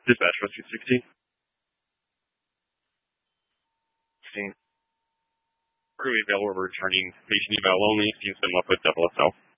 Dispatch was 260. Crew available, returning patient eval only. Seems been left with double SL.